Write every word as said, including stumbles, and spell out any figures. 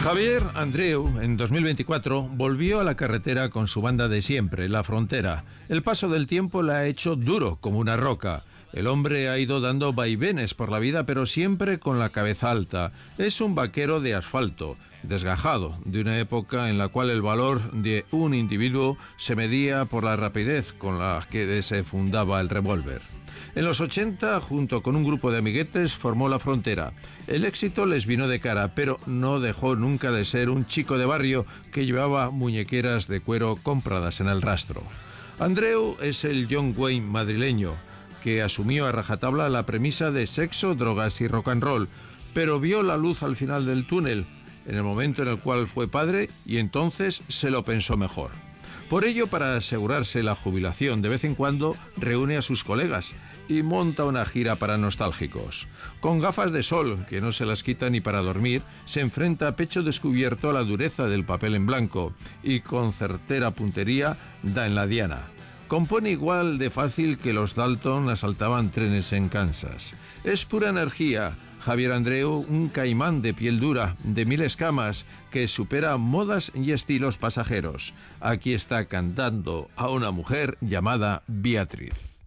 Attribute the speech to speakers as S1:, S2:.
S1: Javier Andreu, en dos mil veinticuatro, volvió a la carretera con su banda de siempre, La Frontera. El paso del tiempo la ha hecho duro como una roca. El hombre ha ido dando vaivenes por la vida, pero siempre con la cabeza alta. Es un vaquero de asfalto, desgajado, de una época en la cual el valor de un individuo se medía por la rapidez con la que desenfundaba el revólver. En los ochenta, junto con un grupo de amiguetes, formó La Frontera. El éxito les vino de cara, pero no dejó nunca de ser un chico de barrio que llevaba muñequeras de cuero compradas en el rastro. Andreu es el John Wayne madrileño, que asumió a rajatabla la premisa de sexo, drogas y rock and roll, pero vio la luz al final del túnel, en el momento en el cual fue padre, y entonces se lo pensó mejor. Por ello, para asegurarse la jubilación, de vez en cuando reúne a sus colegas y monta una gira para nostálgicos. Con gafas de sol, que no se las quita ni para dormir, se enfrenta a pecho descubierto a la dureza del papel en blanco y con certera puntería da en la diana. Compone igual de fácil que los Dalton asaltaban trenes en Kansas. Es pura energía. Javier Andreu, un caimán de piel dura, de mil escamas, que supera modas y estilos pasajeros. Aquí está cantando a una mujer llamada Beatriz.